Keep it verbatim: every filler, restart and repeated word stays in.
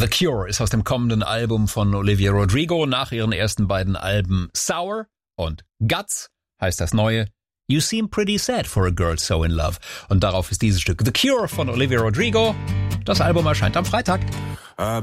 The Cure ist aus dem kommenden Album von Olivia Rodrigo nach ihren ersten beiden Alben Sour und Guts heißt das neue You Seem Pretty Sad for a Girl So in Love. Und darauf ist dieses Stück The Cure von Olivia Rodrigo. Das Album erscheint am Freitag.